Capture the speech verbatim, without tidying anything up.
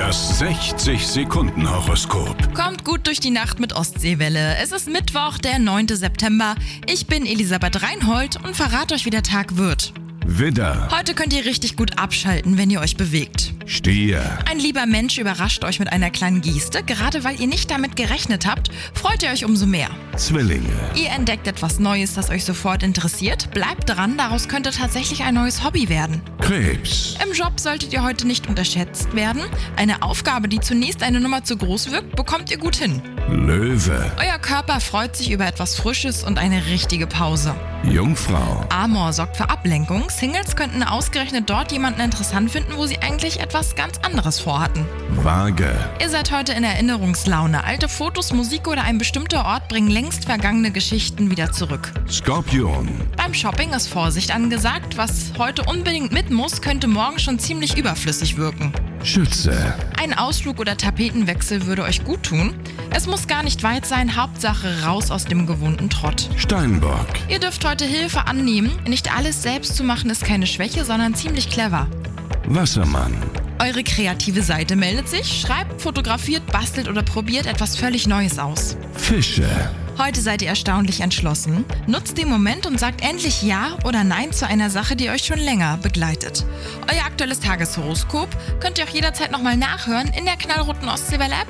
Das sechzig-Sekunden-Horoskop. Kommt gut durch die Nacht mit Ostseewelle. Es ist Mittwoch, der neunte September. Ich bin Elisabeth Reinhold und verrate euch, wie der Tag wird. Widder, Heute könnt ihr richtig gut abschalten, wenn ihr euch bewegt. Stier, Ein lieber Mensch überrascht euch mit einer kleinen Geste. Gerade weil ihr nicht damit gerechnet habt, freut ihr euch umso mehr. Zwillinge, Ihr entdeckt etwas Neues, das euch sofort interessiert. Bleibt dran, daraus könnte tatsächlich ein neues Hobby werden. Krebs, Im Job solltet ihr heute nicht unterschätzt werden. Eine Aufgabe, die zunächst eine Nummer zu groß wirkt, bekommt ihr gut hin. Löwe, Euer Körper freut sich über etwas Frisches und eine richtige Pause. Jungfrau, Amor sorgt für Ablenkung. Singles könnten ausgerechnet dort jemanden interessant finden, wo sie eigentlich etwas ganz anderes vorhatten. Waage, Ihr seid heute in Erinnerungslaune. Alte Fotos, Musik oder ein bestimmter Ort bringen längst vergangene Geschichten wieder zurück. Skorpion, Beim Shopping ist Vorsicht angesagt. Was heute unbedingt mit muss, könnte morgen schon ziemlich überflüssig wirken. Schütze, Ein Ausflug oder Tapetenwechsel würde euch gut tun. Es muss gar nicht weit sein, Hauptsache raus aus dem gewohnten Trott. Steinbock, Ihr dürft heute Hilfe annehmen. Nicht alles selbst zu machen ist keine Schwäche, sondern ziemlich clever. Wassermann, Eure kreative Seite meldet sich. Schreibt, fotografiert, bastelt oder probiert etwas völlig Neues aus. Fische, Heute seid ihr erstaunlich entschlossen. Nutzt den Moment und sagt endlich Ja oder Nein zu einer Sache, die euch schon länger begleitet. Euer aktuelles Tageshoroskop könnt ihr auch jederzeit nochmal nachhören in der knallroten Ostseewelle-App